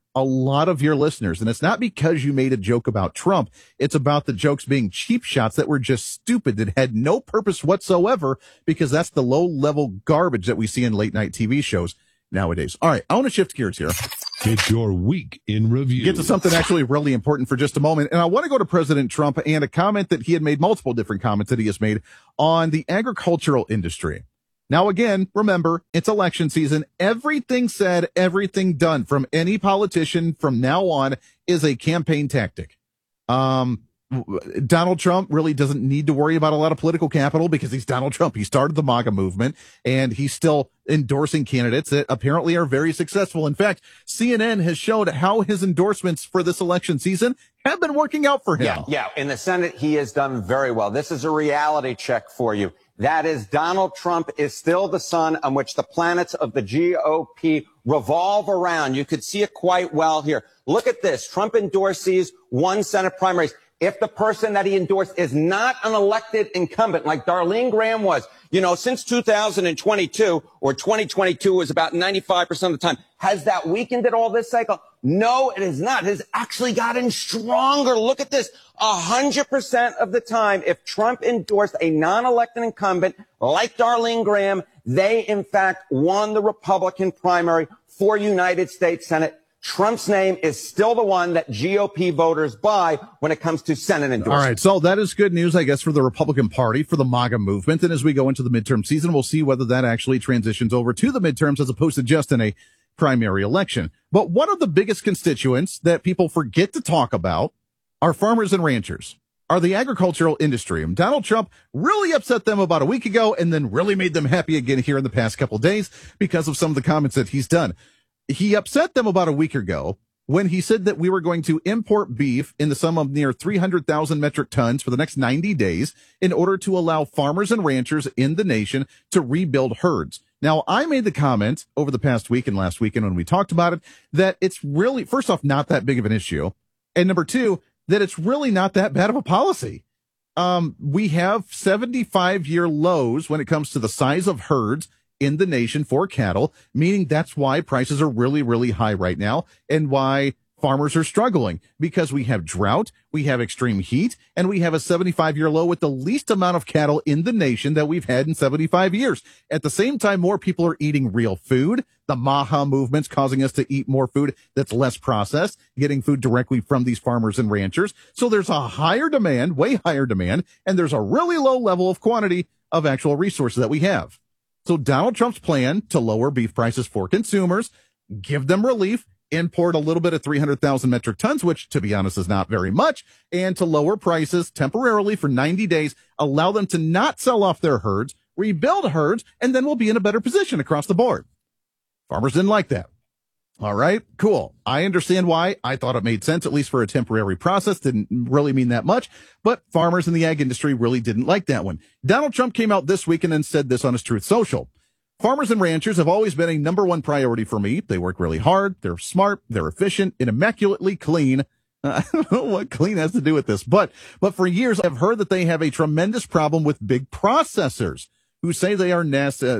a lot of your listeners. And it's not because you made a joke about Trump. It's about the jokes being cheap shots that were just stupid, that had no purpose whatsoever, because that's the low-level garbage that we see in late-night TV shows nowadays. All right, I want to shift gears here. It's your week in review. Get to something actually really important for just a moment. And I want to go to President Trump and a comment that he had made, multiple different comments that he has made on the agricultural industry. Now, again, remember, it's election season. Everything said, everything done from any politician from now on is a campaign tactic. Donald Trump really doesn't need to worry about a lot of political capital because he's Donald Trump. He started the MAGA movement, and he's still endorsing candidates that apparently are very successful. In fact, CNN has showed how his endorsements for this election season have been working out for him. Yeah. In the Senate, he has done very well. This is a reality check for you. That is, Donald Trump is still the sun on which the planets of the GOP revolve around. You could see it quite well here. Look at this. Trump endorsees won Senate primaries. If the person that he endorsed is not an elected incumbent, like Darlene Graham was, since 2022 or 2022 was about 95% of the time, has that weakened it all this cycle? No, it has not. It has actually gotten stronger. Look at this. 100% of the time, if Trump endorsed a non-elected incumbent like Darlene Graham, they in fact won the Republican primary for United States Senate. Trump's name is still the one that GOP voters buy when it comes to Senate endorsements. All right, so that is good news, I guess, for the Republican Party, for the MAGA movement. And as we go into the midterm season, we'll see whether that actually transitions over to the midterms as opposed to just in a primary election. But one of the biggest constituents that people forget to talk about are farmers and ranchers, are the agricultural industry. And Donald Trump really upset them about a week ago and then really made them happy again here in the past couple of days because of some of the comments that he's done. He upset them about a week ago when he said that we were going to import beef in the sum of near 300,000 metric tons for the next 90 days in order to allow farmers and ranchers in the nation to rebuild herds. Now, I made the comment over the past week and last weekend when we talked about it that it's really, first off, not that big of an issue. And number two, that it's really not that bad of a policy. We have 75-year lows when it comes to the size of herds in the nation for cattle, meaning that's why prices are really, really high right now and why farmers are struggling, because we have drought, we have extreme heat, and we have a 75-year low with the least amount of cattle in the nation that we've had in 75 years. At the same time, more people are eating real food. The MAHA movement's causing us to eat more food that's less processed, getting food directly from these farmers and ranchers. So there's a higher demand, way higher demand, and there's a really low level of quantity of actual resources that we have. So Donald Trump's plan to lower beef prices for consumers, give them relief, import a little bit of 300,000 metric tons, which, to be honest, is not very much, and to lower prices temporarily for 90 days, allow them to not sell off their herds, rebuild herds, and then we'll be in a better position across the board. Farmers didn't like that. All right, cool. I understand why. I thought it made sense, at least for a temporary process. Didn't really mean that much, but farmers in the ag industry really didn't like that one. Donald Trump came out this weekend and said this on his Truth Social. Farmers and ranchers have always been a number one priority for me. They work really hard. They're smart. They're efficient and immaculately clean. I don't know what clean has to do with this, but for years I've heard that they have a tremendous problem with big processors who say they are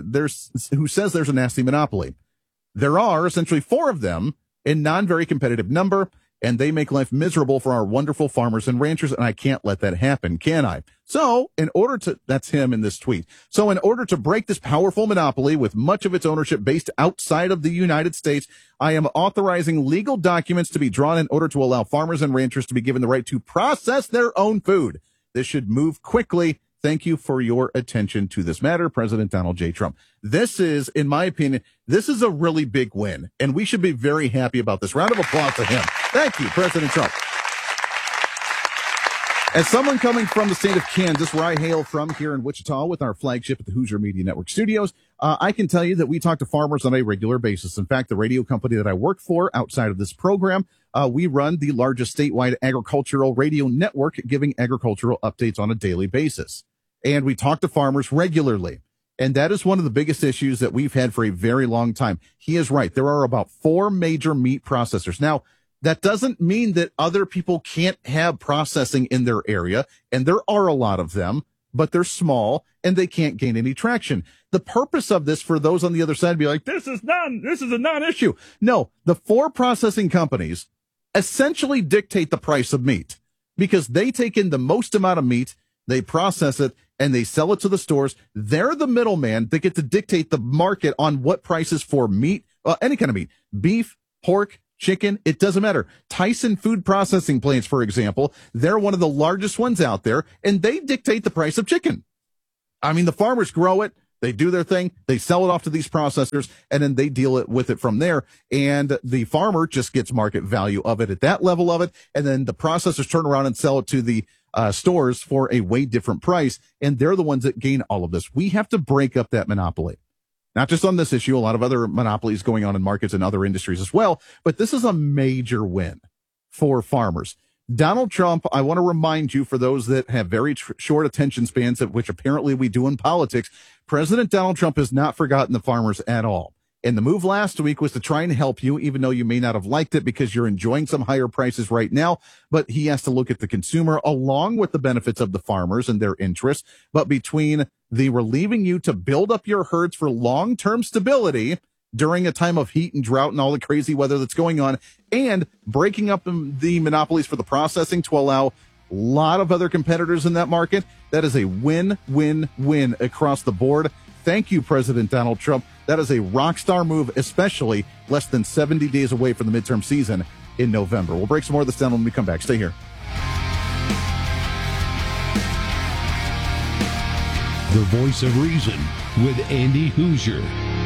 who says there's a nasty monopoly. There are essentially 4 of them in non-very competitive number, and they make life miserable for our wonderful farmers and ranchers, and I can't let that happen, can I? So, that's him in this tweet. So in order to break this powerful monopoly with much of its ownership based outside of the United States, I am authorizing legal documents to be drawn in order to allow farmers and ranchers to be given the right to process their own food. This should move quickly. Thank you for your attention to this matter, President Donald J. Trump. This is, in my opinion, this is a really big win, and we should be very happy about this. Round of applause to him. Thank you, President Trump. As someone coming from the state of Kansas, where I hail from here in Wichita with our flagship at the Hoosier Media Network studios, I can tell you that we talk to farmers on a regular basis. In fact, the radio company that I work for outside of this program, we run the largest statewide agricultural radio network, giving agricultural updates on a daily basis. And we talk to farmers regularly. And that is one of the biggest issues that we've had for a very long time. He is right. There are about 4 major meat processors. Now, that doesn't mean that other people can't have processing in their area, and there are a lot of them, but they're small and they can't gain any traction. the purpose of this for those on the other side be like, this is a non-issue. No, the 4 processing companies essentially dictate the price of meat because they take in the most amount of meat, they process it, and they sell it to the stores. They're the middleman that get to dictate the market on what prices for meat, any kind of meat, beef, pork, chicken, it doesn't matter. Tyson food processing plants, for example, they're one of the largest ones out there, and they dictate the price of chicken. I mean, the farmers grow it, they do their thing, they sell it off to these processors, and then they deal with it from there. And the farmer just gets market value of it at that level of it, and then the processors turn around and sell it to the stores for a way different price, and they're the ones that gain all of this. We have to break up that monopoly. Not just on this issue, a lot of other monopolies going on in markets and other industries as well. But this is a major win for farmers. Donald Trump, I want to remind you, for those that have very short attention spans, which apparently we do in politics, President Donald Trump has not forgotten the farmers at all. And the move last week was to try and help you, even though you may not have liked it because you're enjoying some higher prices right now. But he has to look at the consumer along with the benefits of the farmers and their interests. But between the relieving you to build up your herds for long-term stability during a time of heat and drought and all the crazy weather that's going on, and breaking up the monopolies for the processing to allow a lot of other competitors in that market, that is a win-win-win across the board. Thank you, President Donald Trump. That is a rock star move, especially less than 70 days away from the midterm season in November. We'll break some more of this down when we come back. Stay here. The Voice of Reason with Andy Hoosier.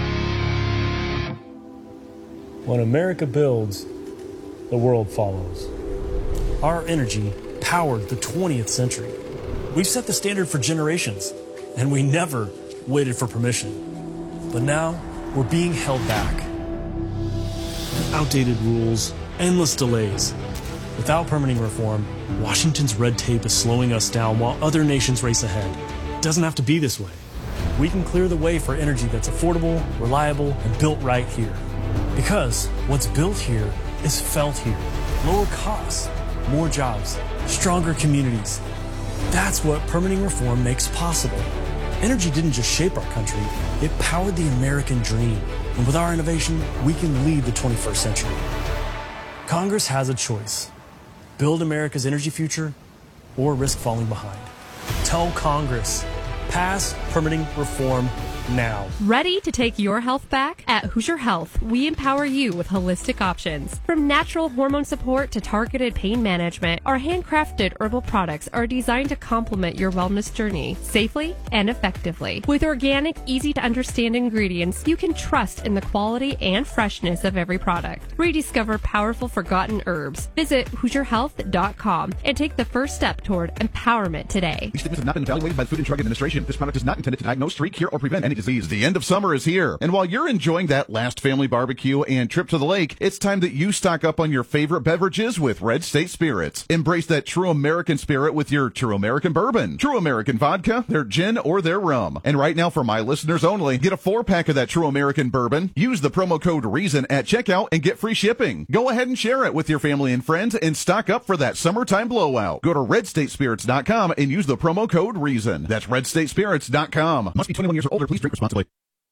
When America builds, the world follows. Our energy powered the 20th century. We've set the standard for generations, and we never waited for permission. But now, we're being held back. Outdated rules, endless delays. Without permitting reform, Washington's red tape is slowing us down while other nations race ahead. It doesn't have to be this way. We can clear the way for energy that's affordable, reliable, and built right here. Because what's built here is felt here. Lower costs, more jobs, stronger communities. That's what permitting reform makes possible. Energy didn't just shape our country, it powered the American dream. And with our innovation, we can lead the 21st century. Congress has a choice. Build America's energy future or risk falling behind. Tell Congress, pass permitting reform now. Ready to take your health back? At Hoosier Health, we empower you with holistic options. From natural hormone support to targeted pain management, our handcrafted herbal products are designed to complement your wellness journey safely and effectively. With organic, easy-to-understand ingredients, you can trust in the quality and freshness of every product. Rediscover powerful forgotten herbs. Visit HoosierHealth.com and take the first step toward empowerment today. These statements have not been evaluated by the Food and Drug Administration. This product is not intended to diagnose, treat, cure, or prevent any disease. The end of summer is here. And while you're enjoying that last family barbecue and trip to the lake, it's time that you stock up on your favorite beverages with Red State Spirits. Embrace that true American spirit with your True American Bourbon, True American Vodka, their gin, or their rum. And right now, for my listeners only, get a 4-pack of that True American Bourbon. Use the promo code REASON at checkout and get free shipping. Go ahead and share it with your family and friends and stock up for that summertime blowout. Go to redstatespirits.com and use the promo code REASON. That's redstatespirits.com. Must be 21 years or older. Please drink responsibly.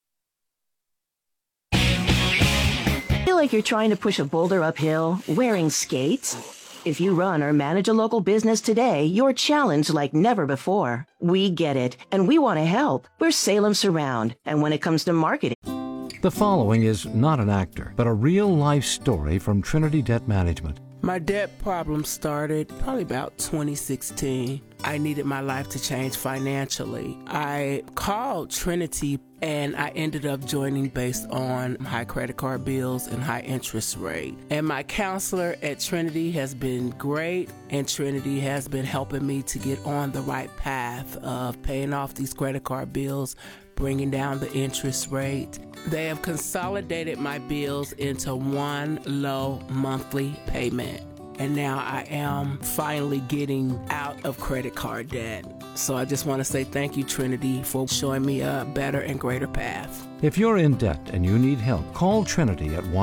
Feel like you're trying to push a boulder uphill wearing skates? If you run or manage a local business today, you're challenged like never before. We get it, and we want to help. We're Salem Surround, and when it comes to marketing... The following is not an actor, but a real-life story from Trinity Debt Management. My debt problem started probably about 2016. I needed my life to change financially. I called Trinity and I ended up joining based on high credit card bills and high interest rate. And my counselor at Trinity has been great, and Trinity has been helping me to get on the right path of paying off these credit card bills, bringing down the interest rate. They have consolidated my bills into one low monthly payment. And now I am finally getting out of credit card debt. So I just want to say thank you, Trinity, for showing me a better and greater path. If you're in debt and you need help, call Trinity at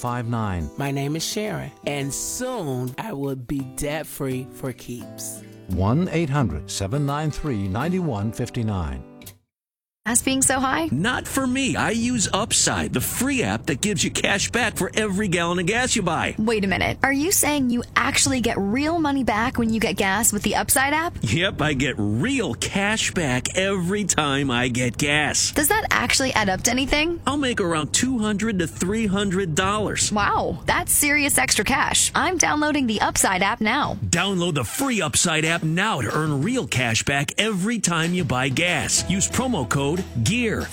1-800-793-9159. My name is Sharon, and soon I will be debt-free for keeps. 1-800-793-9159. Gas being so high? Not for me. I use Upside, the free app that gives you cash back for every gallon of gas you buy. Wait a minute. Are you saying you actually get real money back when you get gas with the Upside app? Yep, I get real cash back every time I get gas. Does that actually add up to anything? I'll make around $200 to $300. Wow, that's serious extra cash. I'm downloading the Upside app now. Download the free Upside app now to earn real cash back every time you buy gas. Use promo code GEAR.